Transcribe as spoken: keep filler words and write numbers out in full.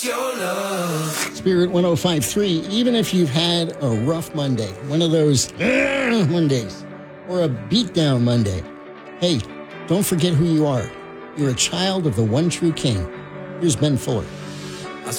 your love. Spirit one oh five point three, even if you've had a rough Monday, one of those uh, Mondays, or a beatdown Monday, hey, don't forget who you are. You're a child of the one true King. Here's Ben Fuller.